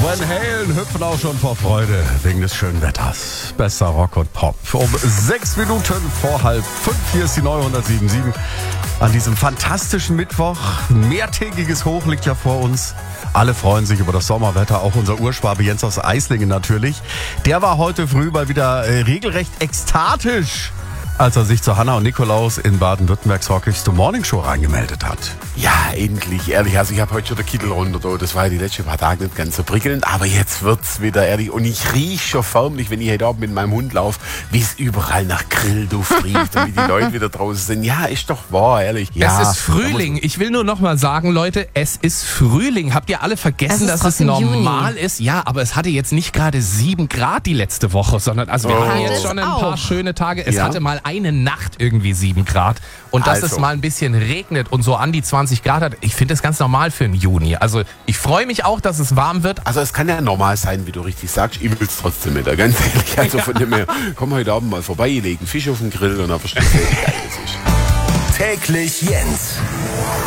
Van Halen hüpfen auch schon vor Freude wegen des schönen Wetters. Bester Rock und Pop. Um 6 Minuten vor 4:30. Hier ist die neue 107.7. An diesem fantastischen Mittwoch. Ein mehrtägiges Hoch liegt ja vor uns. Alle freuen sich über das Sommerwetter, auch unser Urschwabe Jens aus Eislingen natürlich. Der war heute früh mal wieder regelrecht ekstatisch, als er sich zu Hanna und Nikolaus in Baden-Württembergs Rockichste Morningshow reingemeldet hat. Ja, endlich, ehrlich. Also ich habe heute schon den Kittel runter da. Das war ja die letzten paar Tage nicht ganz so prickelnd, aber jetzt wird's wieder ehrlich. Und ich rieche schon förmlich, wenn ich heute Abend mit meinem Hund laufe, wie es überall nach Grillduft riecht und wie die Leute wieder draußen sind. Ja, ist doch wahr, ehrlich. Ja, es ist Frühling. Ich will nur noch mal sagen, Leute, es ist Frühling. Habt ihr alle vergessen, dass es normal ist? Ja, aber es hatte jetzt nicht gerade 7 Grad die letzte Woche, sondern also wir hatten jetzt schon ein paar schöne Tage. Es hatte mal eine Nacht irgendwie 7 Grad. Und dass es mal ein bisschen regnet und so an die 20 Grad hat, ich finde das ganz normal für den Juni. Also ich freue mich auch, dass es warm wird. Also es kann ja normal sein, wie du richtig sagst. Ich will es trotzdem nicht, ganz ehrlich. Also von dem her, komm heute Abend mal vorbei, legen Fisch auf den Grill und dann verstehst du, wie geil das ist. Täglich Jens.